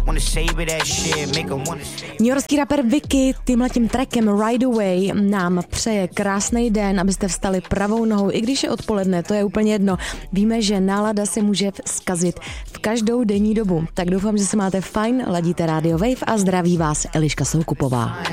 Newyorský rapper Vicky tímhletím trackem Ride Away nám přeje krásný den, abyste vstali pravou nohou, i když je odpoledne, to je úplně jedno. Víme, že nálada se může zkazit v každou denní dobu. Tak doufám, že se máte fajn, ladíte Radio Wave a zdraví vás Eliška Soukupová.